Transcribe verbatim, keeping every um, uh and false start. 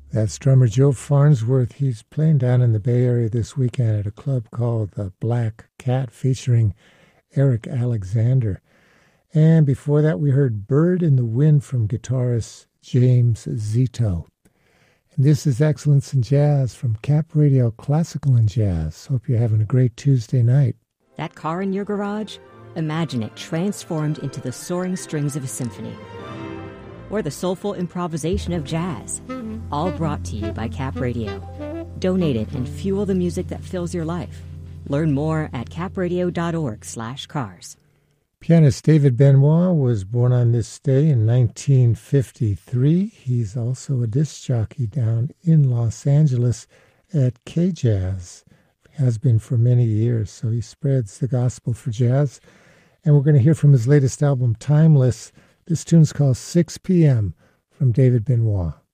That's drummer Joe Farnsworth. He's playing down in the Bay Area this weekend at a club called the Black Cat featuring Eric Alexander. And before that, we heard Bird in the Wind from guitarist James Zito. And this is Excellence in Jazz from Cap Radio Classical and Jazz. Hope you're having a great Tuesday night. That car in your garage? Imagine it transformed into the soaring strings of a symphony. Or the soulful improvisation of jazz. All brought to you by Cap Radio. Donate it and fuel the music that fills your life. Learn more at capradio.org slash cars. Pianist David Benoit was born on this day in nineteen fifty-three. He's also a disc jockey down in Los Angeles at K-Jazz. Has been for many years, so he spreads the gospel for jazz. And we're going to hear from his latest album, Timeless. This tune's called six p.m. from David Benoit.